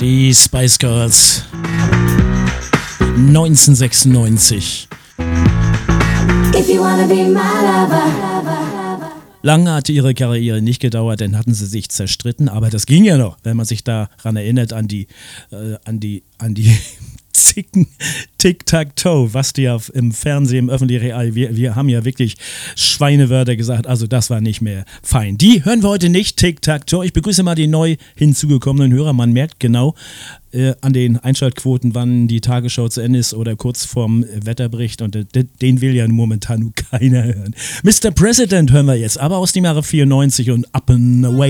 Die Spice Girls 1996. If you wanna be my lover. Lange hatte ihre Karriere nicht gedauert, dann hatten sie sich zerstritten, aber das ging ja noch, wenn man sich daran erinnert, an die Zicken Tic-Tac-Toe, was die ja im Fernsehen, im öffentlich-real, wir haben ja wirklich Schweinewörter gesagt, also das war nicht mehr fein. Die hören wir heute nicht, Tic-Tac-Toe. Ich begrüße mal die neu hinzugekommenen Hörer. Man merkt genau an den Einschaltquoten, wann die Tagesschau zu Ende ist oder kurz vorm Wetterbericht, und den will ja momentan nur keiner hören. Mr. President hören wir jetzt, aber aus dem Jahre 94 und Up and Away.